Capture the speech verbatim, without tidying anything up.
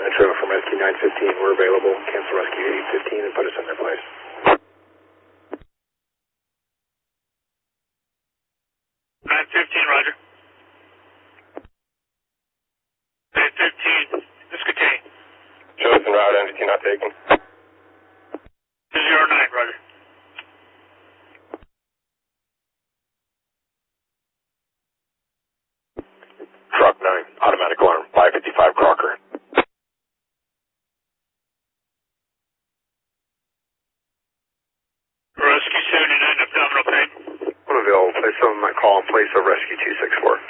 Metro from Rescue nine fifteen, we're available. Cancel Rescue eight fifteen and put us in their place. nine fifteen, roger. eight fifteen, Biscayne. Chosen route, N V T not taken. two zero nine, roger. Truck nine, automatic alarm, five fifty-five Crocker. Rescue seventy-nine, abdominal pain. I'm available. Place on my call in place of Rescue two six four.